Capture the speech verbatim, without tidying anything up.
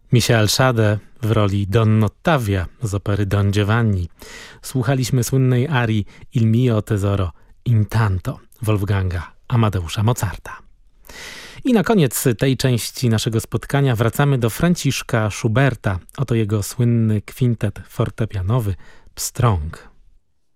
Michel Sade w roli Don Ottavia z opery Don Giovanni. Słuchaliśmy słynnej arii Il mio tesoro intanto Wolfganga Amadeusza Mozarta. I na koniec tej części naszego spotkania wracamy do Franciszka Schuberta. Oto jego słynny kwintet fortepianowy Pstrąg.